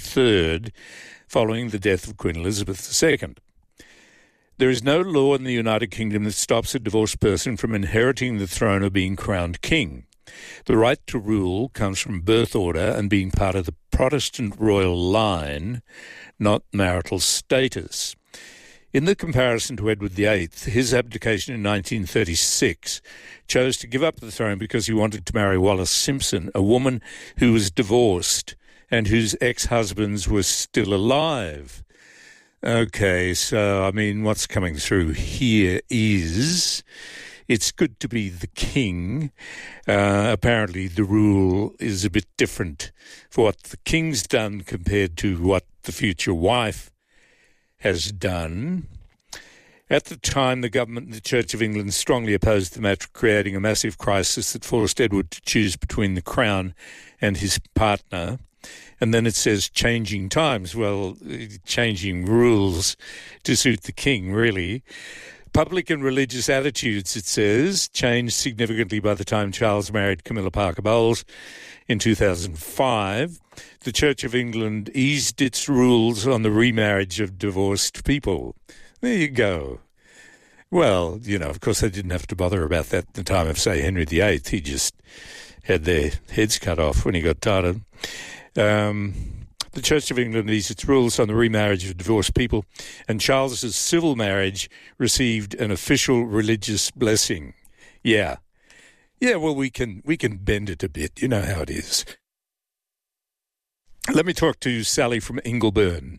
III following the death of Queen Elizabeth II. There is no law in the United Kingdom that stops a divorced person from inheriting the throne or being crowned king. The right to rule comes from birth order and being part of the Protestant royal line, not marital status. In the comparison to Edward VIII, his abdication in 1936 chose to give up the throne because he wanted to marry Wallis Simpson, a woman who was divorced and whose ex-husbands were still alive. Okay, so, what's coming through here is it's good to be the king. Apparently the rule is a bit different for what the king's done compared to what the future wife has done. At the time, the government and the Church of England strongly opposed the match, creating a massive crisis that forced Edward to choose between the crown and his partner. And then it says changing times. Well, changing rules to suit the king, really. Public and religious attitudes, it says, changed significantly by the time Charles married Camilla Parker Bowles in 2005. The Church of England eased its rules on the remarriage of divorced people. There you go. Well, of course they didn't have to bother about that at the time of, say, Henry VIII. He just had their heads cut off when he got tired. The Church of England eased its rules on the remarriage of divorced people, and Charles's civil marriage received an official religious blessing. Yeah, well, we can bend it a bit. You know how it is. Let me talk to Sally from Ingleburn.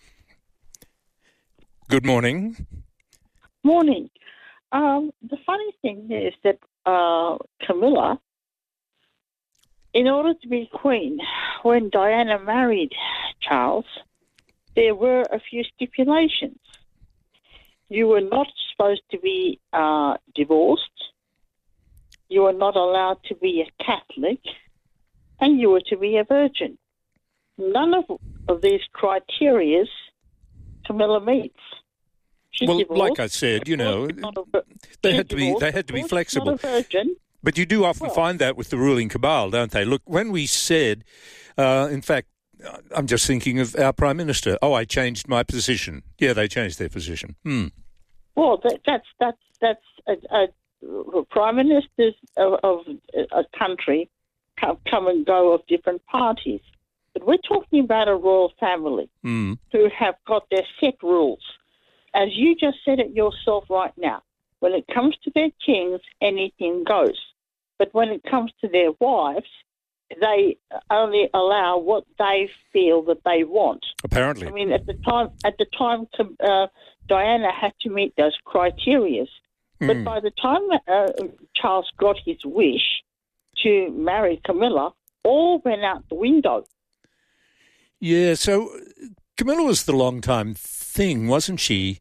Good morning. Morning. The funny thing is that Camilla, in order to be queen, when Diana married Charles, there were a few stipulations. You were not supposed to be divorced. You were not allowed to be a Catholic, and you were to be a virgin. None of these criteria Camilla meets. She's well, divorced. Like I said, they had to be flexible. Not a virgin. But you do often find that with the ruling cabal, don't they? Look, when we said, in fact, I'm just thinking of our Prime Minister. Oh, I changed my position. Yeah, they changed their position. Well, that's Prime Ministers of a country come and go of different parties. But we're talking about a royal family who have got their set rules. As you just said it yourself right now, when it comes to their kings, anything goes. But when it comes to their wives, they only allow what they feel that they want. Apparently. At the time, Diana had to meet those criteria. But by the time Charles got his wish to marry Camilla, all went out the window. Yeah, so Camilla was the long-time thing, wasn't she?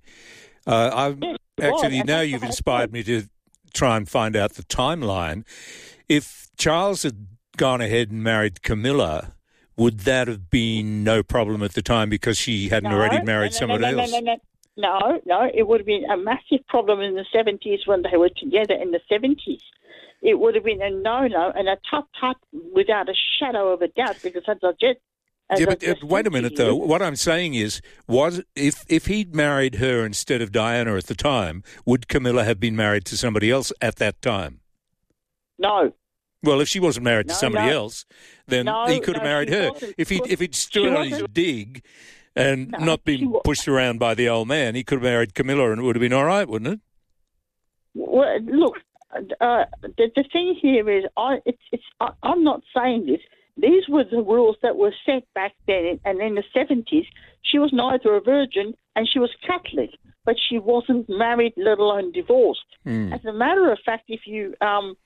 Now you've inspired me to try and find out the timeline. If Charles had gone ahead and married Camilla, would that have been no problem at the time because she hadn't already married someone else? No, it would have been a massive problem in the 70s when they were together in the 70s. It would have been a no-no and a tut-tut without a shadow of a doubt because wait a minute, though. What I'm saying is, if he'd married her instead of Diana at the time, would Camilla have been married to somebody else at that time? No. Well, if she wasn't married to somebody else, then he could have married her. If he'd stood on his dig and not been pushed around by the old man, he could have married Camilla and it would have been all right, wouldn't it? Well, look, the thing here is, I'm not saying this. These were the rules that were set back then, and in the 70s, she was neither a virgin and she was Catholic, but she wasn't married, let alone divorced. As a matter of fact, if you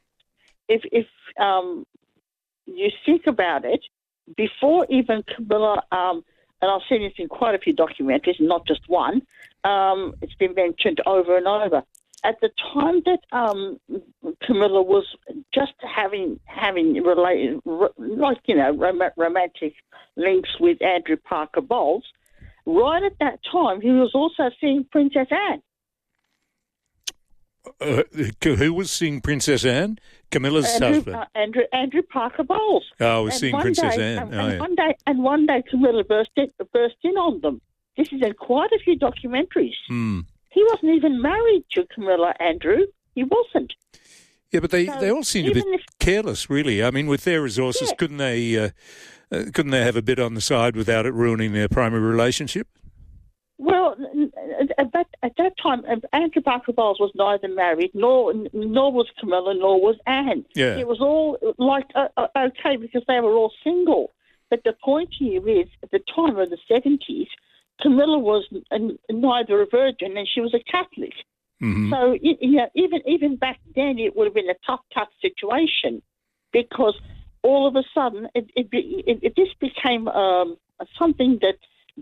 think about it, before even Camilla, and I've seen this in quite a few documentaries, not just one, it's been mentioned over and over. At the time that Camilla was just having related, romantic links with Andrew Parker Bowles, right at that time he was also seeing Princess Anne. Who was seeing Princess Anne? Camilla's husband. Andrew Parker Bowles. Oh, was seeing Princess Anne. One day Camilla burst in on them. This is in quite a few documentaries. He wasn't even married to Camilla, Andrew. He wasn't. Yeah, but they all seem a bit careless, really. I mean, with their resources, couldn't they have a bit on the side without it ruining their primary relationship? Well, at that time, Andrew Parker Bowles was neither married, nor was Camilla, nor was Anne. Yeah. It was all okay because they were all single. But the point here is, at the time of the 70s, Camilla was neither a virgin and she was a Catholic. Mm-hmm. So even back then, it would have been a tough situation because all of a sudden this became something that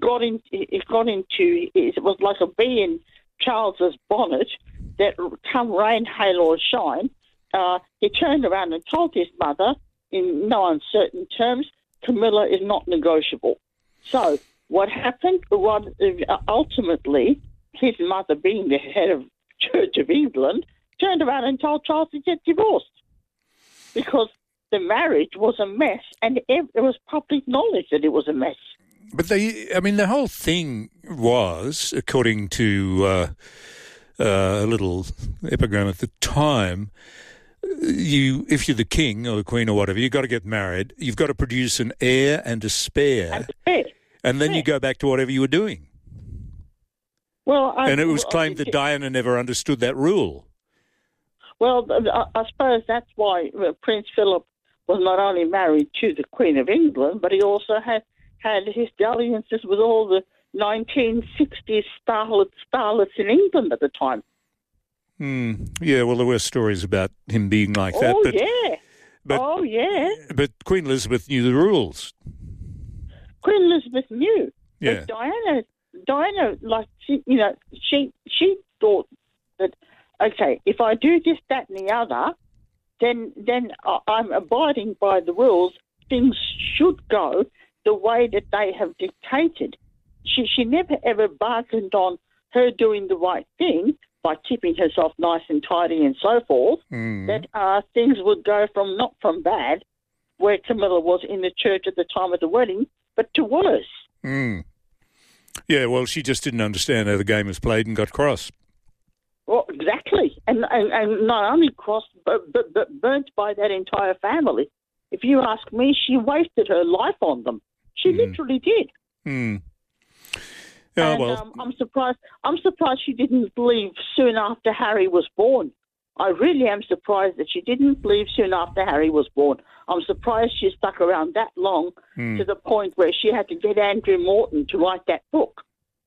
it was like a bee in Charles's bonnet that come rain, hail or shine. He turned around and told his mother in no uncertain terms, Camilla is not negotiable. So what happened? Ultimately, his mother, being the head of Church of England, turned around and told Charles to get divorced because the marriage was a mess and it was public knowledge that it was a mess. But the whole thing was, according to a little epigram at the time, if you're the king or the queen or whatever, you've got to get married. You've got to produce an heir and a spare. And then you go back to whatever you were doing. Well, and it was claimed that Diana never understood that rule. Well, I suppose that's why Prince Philip was not only married to the Queen of England, but he also had his dalliances with all the 1960s starlets in England at the time. Yeah, well, there were stories about him being like that. But Queen Elizabeth knew the rules. Queen Elizabeth knew. Yeah. But Diana, like she thought that, okay, if I do this, that, and the other, then I'm abiding by the rules. Things should go the way that they have dictated. She never ever bargained on her doing the right thing by keeping herself nice and tidy and so forth. That things would go not from bad, where Camilla was in the church at the time of the wedding, but to worse. Yeah, well, she just didn't understand how the game was played and got cross. Well, exactly. And not only cross, but burnt by that entire family. If you ask me, she wasted her life on them. She literally did. Oh, well. I'm surprised she didn't leave soon after Harry was born. I really am surprised that she didn't leave soon after Harry was born. I'm surprised she stuck around that long to the point where she had to get Andrew Morton to write that book.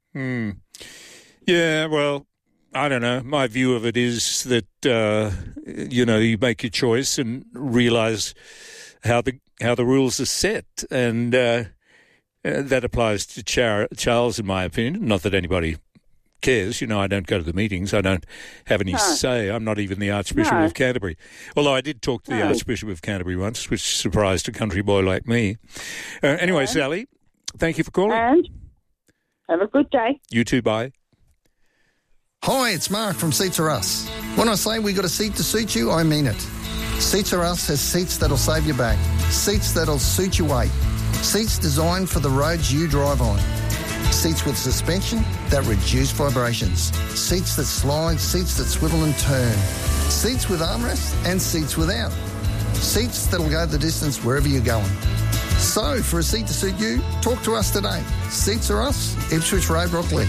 Yeah, well, I don't know. My view of it is that, you make your choice and realise how the rules are set. And that applies to Charles, in my opinion. Not that anybody cares. I don't go to the meetings. I don't have any say. I'm not even the Archbishop of Canterbury. Although I did talk to the Archbishop of Canterbury once, which surprised a country boy like me. Anyway, Sally, thank you for calling. And have a good day. You too, bye. Hi, it's Mark from Seats Are Us. When I say we got a seat to suit you, I mean it. Seats Are Us has seats that'll save your back, seats that'll suit your weight, seats designed for the roads you drive on. Seats with suspension that reduce vibrations. Seats that slide, seats that swivel and turn. Seats with armrests and seats without. Seats that'll go the distance wherever you're going. So, for a seat to suit you, talk to us today. Seats Are Us, Ipswich Road, Brooklyn.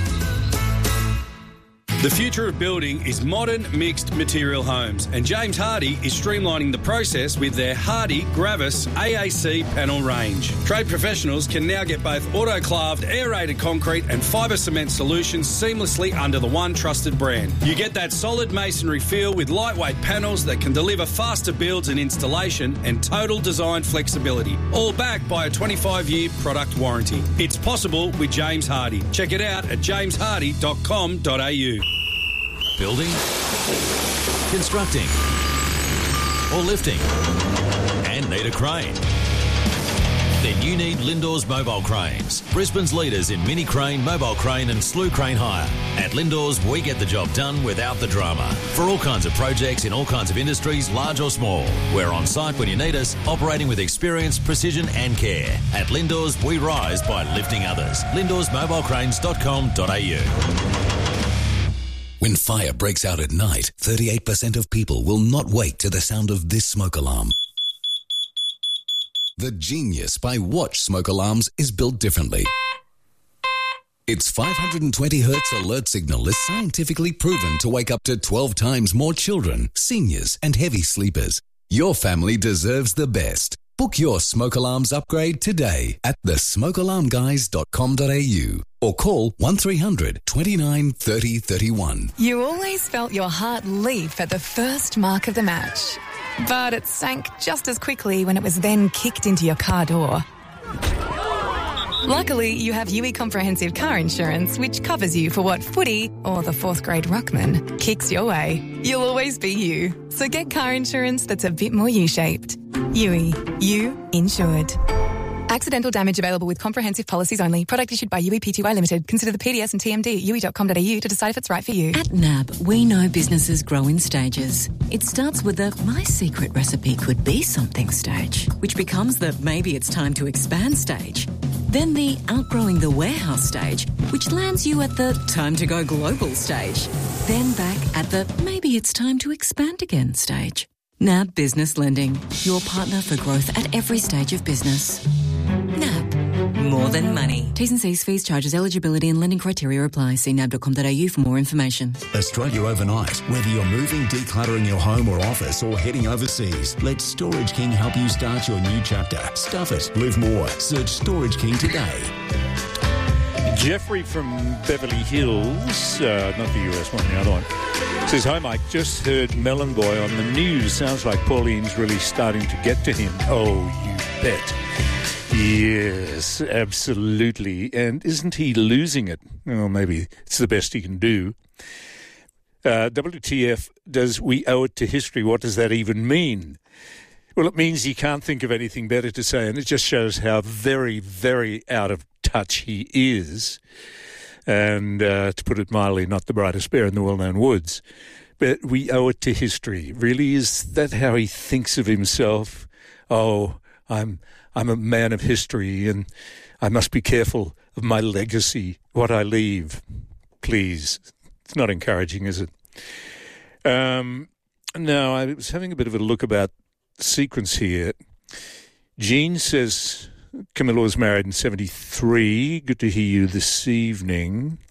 The future of building is modern mixed material homes, and James Hardie is streamlining the process with their Hardie Gravis AAC panel range. Trade professionals can now get both autoclaved aerated concrete and fibre cement solutions seamlessly under the one trusted brand. You get that solid masonry feel with lightweight panels that can deliver faster builds and installation and total design flexibility, all backed by a 25-year product warranty. It's possible with James Hardie. Check it out at jameshardie.com.au. Building, constructing, or lifting, and need a crane? Then you need Lindor's Mobile Cranes, Brisbane's leaders in mini crane, mobile crane and slew crane hire. At Lindor's, we get the job done without the drama. For all kinds of projects in all kinds of industries, large or small. We're on site when you need us, operating with experience, precision and care. At Lindor's, we rise by lifting others. Lindor'sMobileCranes.com.au. When fire breaks out at night, 38% of people will not wake to the sound of this smoke alarm. The Genius by Watch smoke alarms is built differently. Its 520 Hz alert signal is scientifically proven to wake up to 12 times more children, seniors and heavy sleepers. Your family deserves the best. Book your smoke alarms upgrade today at thesmokealarmguys.com.au or call 1300 29 30 31. You always felt your heart leap at the first mark of the match. But it sank just as quickly when it was then kicked into your car door. Luckily, you have UE Comprehensive Car Insurance, which covers you for what footy or the fourth grade ruckman kicks your way. You'll always be you. So get car insurance that's a bit more U-shaped. UE. You insured. Accidental damage available with comprehensive policies only. Product issued by UE Pty Limited. Consider the PDS and TMD at UE.com.au to decide if it's right for you. At NAB, we know businesses grow in stages. It starts with the my secret recipe could be something stage, which becomes the maybe it's time to expand stage. Then the outgrowing the warehouse stage, which lands you at the time to go global stage. Then back at the maybe it's time to expand again stage. NAB Business Lending, your partner for growth at every stage of business. NAB, more than money. T's and C's, fees, charges, eligibility and lending criteria apply. See nab.com.au for more information. Australia overnight. Whether you're moving, decluttering your home or office or heading overseas, let Storage King help you start your new chapter. Stuff it. Live more. Search Storage King today. Jeffrey from Beverly Hills, not the US one, the other one, says, "Hi Mike, just heard Melon Boy on the news. Sounds like Pauline's really starting to get to him." Oh, you bet. Yes, absolutely. And isn't he losing it? Well, maybe it's the best he can do. WTF, does we owe it to history? What does that even mean? Well, it means he can't think of anything better to say, and it just shows how very, very out of touch he is. And to put it mildly, not the brightest bear in the well-known woods. But we owe it to history. Really, is that how he thinks of himself? Oh, I'm a man of history, and I must be careful of my legacy, what I leave. Please. It's not encouraging, is it? Now, I was having a bit of a look about the sequence here. Jean says Camilla was married in 73. Good to hear you this evening.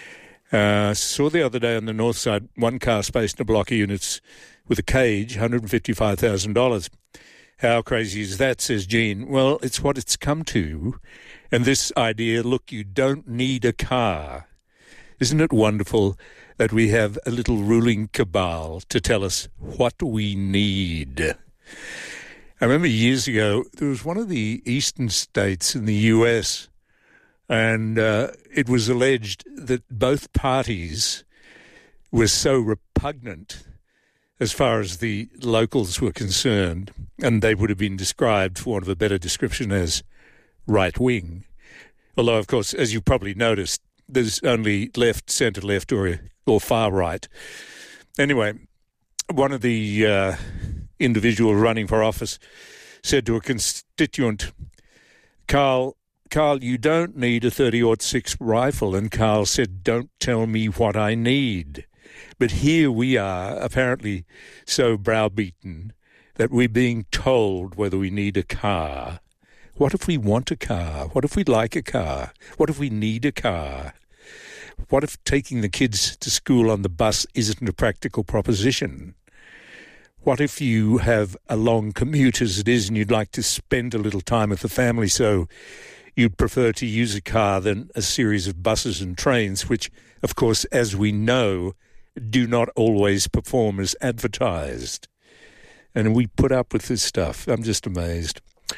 Saw the other day on the north side, one car spaced in a block of units with a cage, $155,000. How crazy is that, says Jean. Well, it's what it's come to. And this idea, look, you don't need a car. Isn't it wonderful that we have a little ruling cabal to tell us what we need? I remember years ago, there was one of the eastern states in the US, and it was alleged that both parties were so repugnant as far as the locals were concerned, and they would have been described, for want of a better description, as right-wing. Although, of course, as you probably noticed, there's only left, centre-left, or far right. Anyway, one of the individuals running for office said to a constituent, Carl, you don't need a 30-06 rifle. And Carl said, don't tell me what I need. But here we are, apparently so browbeaten that we're being told whether we need a car. What if we want a car? What if we like a car? What if we need a car? What if taking the kids to school on the bus isn't a practical proposition? What if you have a long commute as it is and you'd like to spend a little time with the family, so you'd prefer to use a car than a series of buses and trains, which, of course, as we know, do not always perform as advertised. And we put up with this stuff. I'm just amazed.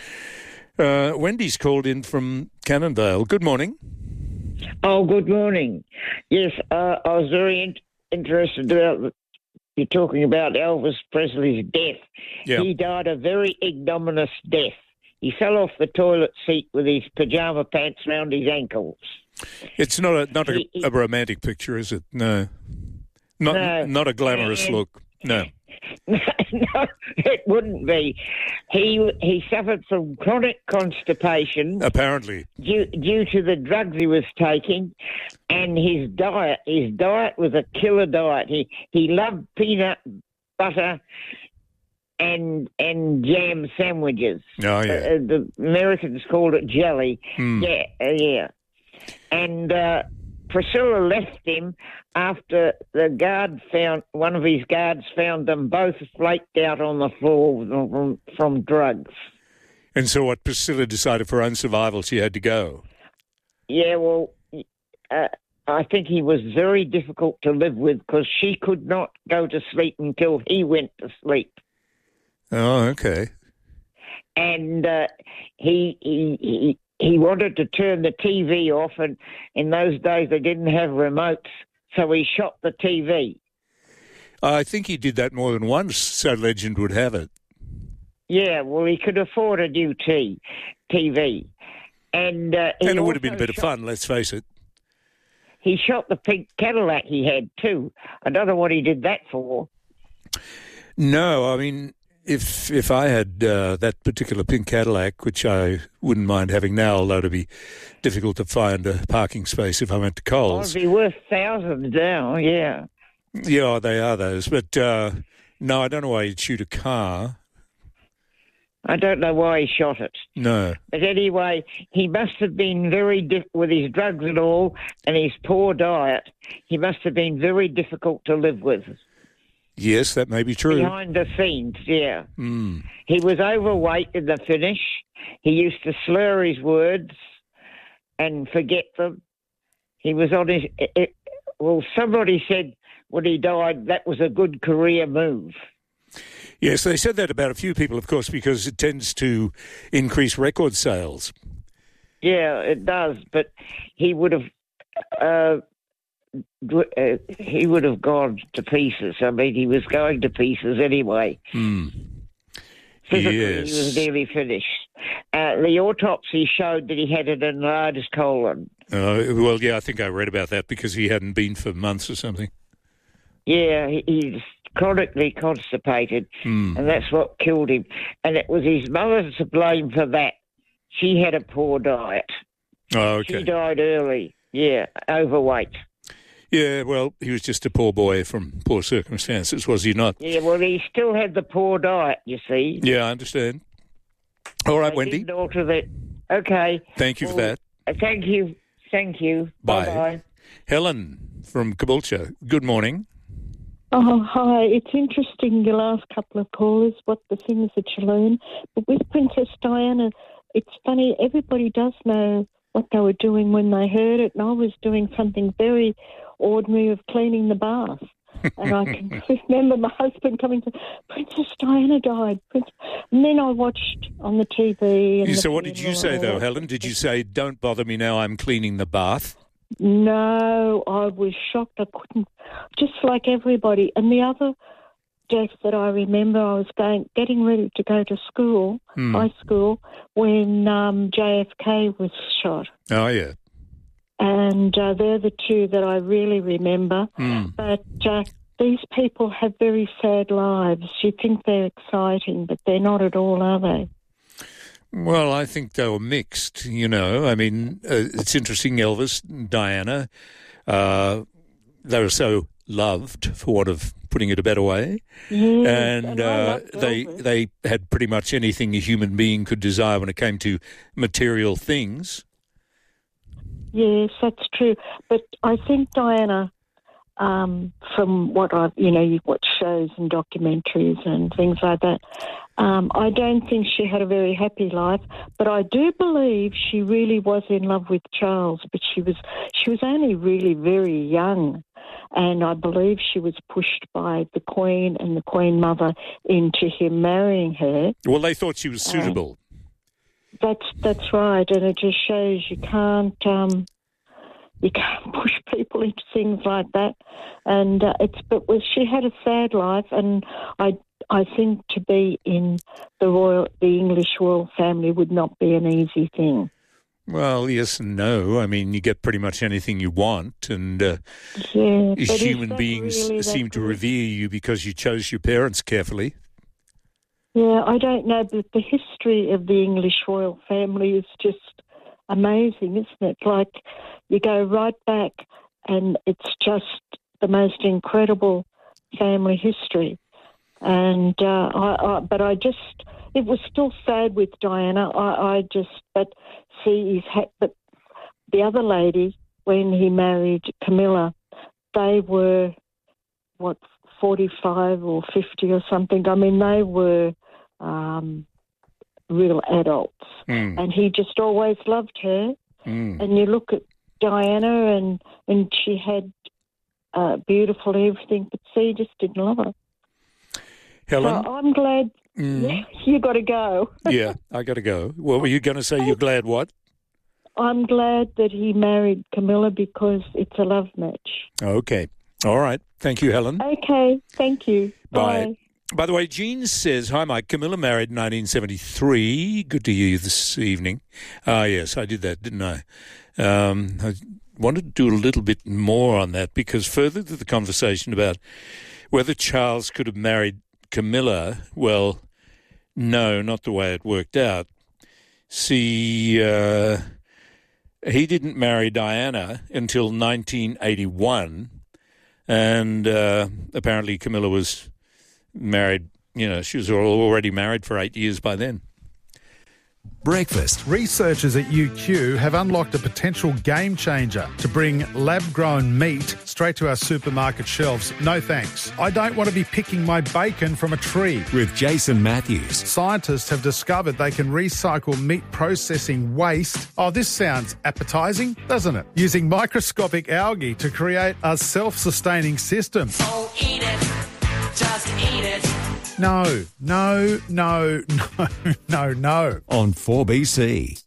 Wendy's called in from Cannondale. Good morning. Oh, good morning. Yes, I was very interested about you're talking about Elvis Presley's death. Yeah. He died a very ignominious death. he fell off the toilet seat with his pyjama pants round his ankles. It's not a romantic picture, is it? No. Not a glamorous look. No. No, it wouldn't be. He suffered from chronic constipation. Apparently. Due to the drugs he was taking, and his diet. His diet was a killer diet. He loved peanut butter and jam sandwiches. Oh, yeah. The Americans called it jelly. Yeah. And Priscilla left him after one of his guards found them both flaked out on the floor from drugs. And so what, Priscilla decided for her own survival she had to go? Yeah, well, I think he was very difficult to live with because she could not go to sleep until he went to sleep. Oh, okay. And he wanted to turn the TV off, and in those days they didn't have remotes, so he shot the TV. I think he did that more than once, so legend would have it. Yeah, well, he could afford a new TV. And it would have been a bit of fun, let's face it. He shot the pink Cadillac he had too. I don't know what he did that for. No, I mean, if I had that particular pink Cadillac, which I wouldn't mind having now, although it'd be difficult to find a parking space if I went to Coles. It'd be worth thousands now, yeah. Yeah, they are those. But no, I don't know why he'd shoot a car. I don't know why he shot it. No. But anyway, he must have been very with his drugs and all, and his poor diet. He must have been very difficult to live with. Yes, that may be true. Behind the scenes, yeah. Mm. He was overweight in the finish. He used to slur his words and forget them. He was on his... somebody said when he died, that was a good career move. Yes, they said that about a few people, of course, because it tends to increase record sales. Yeah, it does, but he would have... he would have gone to pieces. I mean, he was going to pieces anyway. Physically, yes. He was nearly finished. The autopsy showed that he had an enlarged colon. Well, yeah, I think I read about that because he hadn't been for months or something. Yeah, he's chronically constipated, and that's what killed him. And it was his mother to blame for that. She had a poor diet. Oh, okay. She died early. Yeah, overweight. Yeah, well, he was just a poor boy from poor circumstances, was he not? Yeah, well, he still had the poor diet, you see. Yeah, I understand. All right, Wendy. Didn't alter that. Okay. Thank you for that. Thank you. Bye. Bye-bye. Helen from Caboolture, good morning. Oh, hi. It's interesting, your last couple of callers, what the things that you learn. But with Princess Diana, it's funny, everybody does know what they were doing when they heard it, and I was doing something very ordinary of cleaning the bath. And I can remember my husband coming to, Princess Diana died. And then I watched on the TV. And so what did you say, though, Helen? Did you say, don't bother me now, I'm cleaning the bath? No, I was shocked. I couldn't, just like everybody. And the other death that I remember, I was getting ready to go to school, high school, when JFK was shot. Oh, yeah. And they're the two that I really remember. But these people have very sad lives. You think they're exciting, but they're not at all, are they? Well, I think they were mixed, you know. I mean, it's interesting, Elvis, Diana, they were so loved, for want of putting it a better way. Yes, and they had pretty much anything a human being could desire when it came to material things. Yes, that's true. But I think Diana, from what I've, you watch shows and documentaries and things like that, I don't think she had a very happy life, but I do believe she really was in love with Charles, but she was only really very young, and I believe she was pushed by the Queen and the Queen Mother into him marrying her. Well, they thought she was suitable. That's right, and it just shows you can't push people into things like that. And she had a sad life, and I think to be in the English royal family would not be an easy thing. Well, yes and no. I mean, you get pretty much anything you want, and human beings really seem to revere you because you chose your parents carefully. Yeah, I don't know, but the history of the English royal family is just amazing, isn't it? Like, you go right back, and it's just the most incredible family history. And it was still sad with Diana. But the other lady, when he married Camilla, they were 45 or 50 or something. I mean, they were real adults, and he just always loved her. And you look at Diana, and she had beautiful everything, but he just didn't love her. Helen? So I'm glad. You got to go. Yeah, I got to go. What were you going to say? You're glad what? I'm glad that he married Camilla because it's a love match. Okay. All right. Thank you, Helen. Okay. Thank you. Bye. By the way, Jean says, hi, Mike. Camilla married in 1973. Good to hear you this evening. Yes, I did that, didn't I? I wanted to do a little bit more on that because further to the conversation about whether Charles could have married Camilla, well, no, not the way it worked out. See, he didn't marry Diana until 1981, and apparently Camilla was married, she was already married for 8 years by then. Breakfast. Researchers at UQ have unlocked a potential game changer to bring lab-grown meat straight to our supermarket shelves. No thanks. I don't want to be picking my bacon from a tree. With Jason Matthews. Scientists have discovered they can recycle meat processing waste. Oh, this sounds appetising, doesn't it? Using microscopic algae to create a self-sustaining system. So eat it. Just eat it. No. On 4BC.